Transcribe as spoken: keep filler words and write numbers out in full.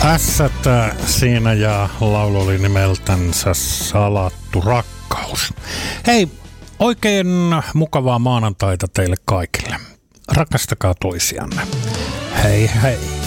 Ässät siinä ja laulu oli nimeltänsä Salattu rakkaus. Hei, oikein mukavaa maanantaita teille kaikille. Rakastakaa toisianne. Hei hei.